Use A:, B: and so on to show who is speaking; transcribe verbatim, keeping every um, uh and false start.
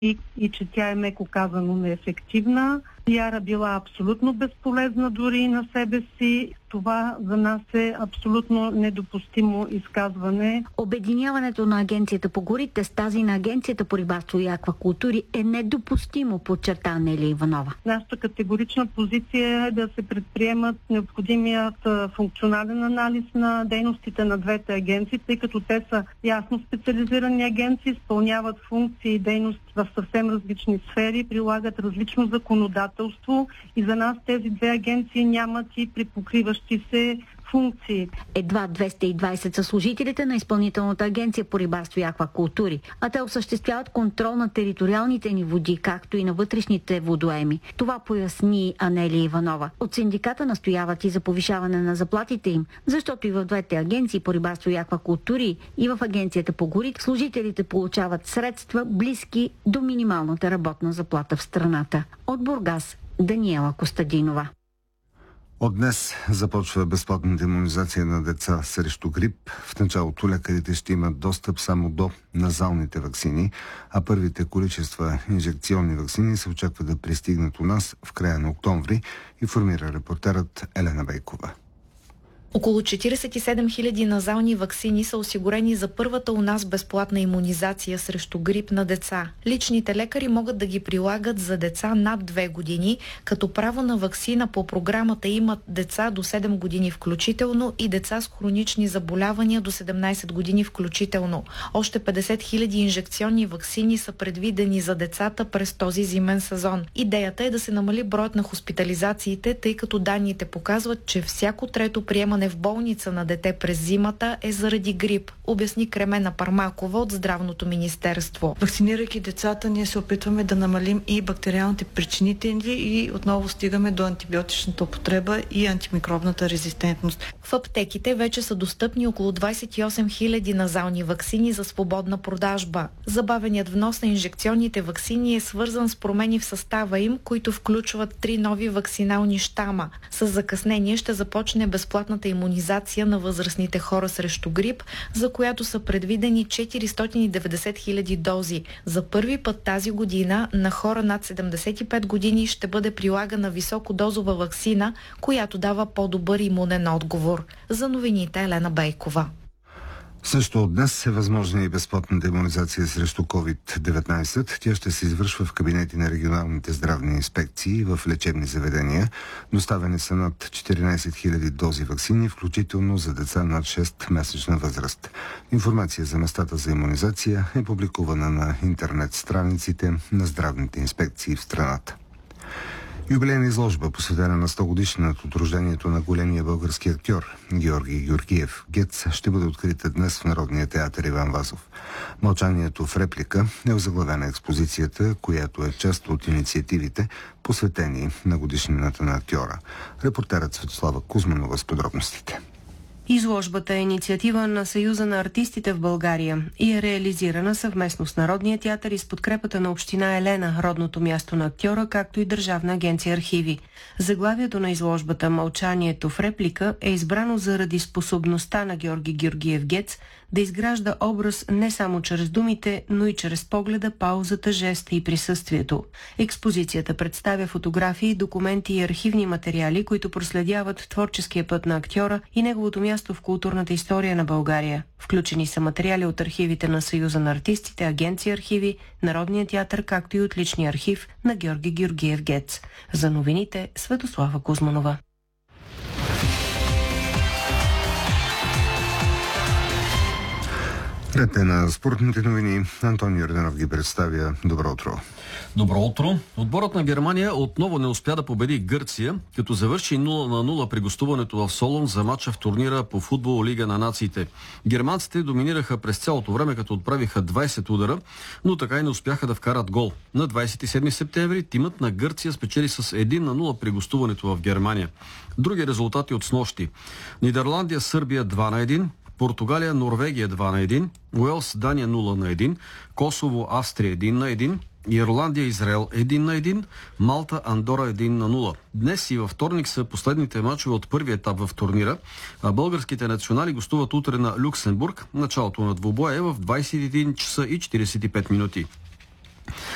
A: и, и че тя е меко казано неефективна. Яра била абсолютно безполезна дори и на себе си. Това за нас е абсолютно недопустимо изказване.
B: Обединяването на Агенцията по горите с тази на Агенцията по рибарство и аквакултури е недопустимо, подчерта Анелия Иванова.
A: Нашата категорична позиция е да се предприемат необходимият функционален анализ на дейностите на двете агенции, тъй като те са ясно специализирани агенции, изпълняват функции и дейности в съвсем различни сфери, прилагат различно законодателство и за нас тези две агенции нямат и припокриващи се функции.
B: Едва двеста и двадесет са служителите на Изпълнителната агенция по рибарство и аквакултури, а те осъществяват контрол на териториалните ни води, както и на вътрешните водоеми. Това поясни Анелия Иванова. От синдиката настояват и за повишаване на заплатите им, защото и в двете агенции по рибарство и аквакултури, и в Агенцията по горите служителите получават средства близки до минималната работна заплата в страната. От Бургас, Даниела Костадинова.
C: От днес започва безплатната имунизация на деца срещу грип. В началото лекарите ще имат достъп само до назалните ваксини, а първите количества инжекционни ваксини се очаква да пристигнат у нас в края на октомври, информира репортерът Елена Бейкова.
D: Около четиридесет и седем хиляди назални ваксини са осигурени за първата у нас безплатна имунизация срещу грип на деца. Личните лекари могат да ги прилагат за деца над две години, като право на ваксина по програмата имат деца до седем години включително и деца с хронични заболявания до седемнадесет години включително. Още петдесет хиляди инжекционни ваксини са предвидени за децата през този зимен сезон. Идеята е да се намали броят на хоспитализациите, тъй като данните показват, че всяко трето приемане в болница на дете през зимата е заради грип, обясни Кремена Пармакова от Здравното министерство.
E: Вакцинирайки децата, ние се опитваме да намалим и бактериалните причинители и отново стигаме до антибиотичната употреба и антимикробната резистентност.
D: В аптеките вече са достъпни около двадесет и осем хиляди назални ваксини за свободна продажба. Забавеният внос на инжекционните ваксини е свързан с промени в състава им, които включват три нови ваксинални щама. С закъснение ще започне безплатната имунизация на възрастните хора срещу грип, за която са предвидени четиристотин и деветдесет хиляди дози. За първи път тази година на хора над седемдесет и пет години ще бъде прилагана високодозова ваксина, която дава по-добър имунен отговор. За новините Елена Бейкова.
C: Също от днес е възможна и безплатната имунизация срещу ковид деветнадесет. Тя ще се извършва в кабинети на регионалните здравни инспекции в лечебни заведения. Доставени са над четиринадесет хиляди дози ваксини, включително за деца над шест-месечна възраст. Информация за местата за имунизация е публикувана на интернет страниците на здравните инспекции в страната. Юбилейна изложба, посветена на сто годишнината от рождението на големия български актьор Георги Георгиев Гец, ще бъде открита днес в Народния театър Иван Вазов. Мълчанието в реплика е озаглавена експозицията, която е част от инициативите, посветени на годишнината на актьора. Репортерът Светослава Кузманова с подробностите.
F: Изложбата е инициатива на Съюза на артистите в България и е реализирана съвместно с Народния театър и с подкрепата на община Елена, родното място на актьора, както и Държавна агенция архиви. Заглавието на изложбата «Мълчанието в реплика» е избрано заради способността на Георги Георгиев Гец да изгражда образ не само чрез думите, но и чрез погледа, паузата, жеста и присъствието. Експозицията представя фотографии, документи и архивни материали, които проследяват творческия път на актьора и неговото място в културната история на България. Включени са материали от архивите на Съюза на артистите, Агенция архиви, Народния театър, както и от личния архив на Георги Георгиев Гец. За новините Светослава Кузманова.
C: Ред е на спортните новини. Антонио Йорданов ги представя. Добро утро.
G: Добро утро. Отборът на Германия отново не успя да победи Гърция, като завърши нула на нула при гостуването в Солун за мача в турнира по футбол Лига на нациите. Германците доминираха през цялото време, като отправиха двадесет удара, но така и не успяха да вкарат гол. На двадесет и седми септември тимът на Гърция спечели с един на нула при гостуването в Германия. Други резултати от снощи. Нидерландия, Сърбия два на един, Португалия, Норвегия два на един, Уелс, Дания нула на един, Косово, Австрия един на един, Ирландия, Израел един на един, Малта, Андора един на нула. Днес и във вторник са последните мачове от първия етап в турнира, а българските национали гостуват утре на Люксембург. Началото на двубоя е в двадесет и един часа и четиридесет и пет минути.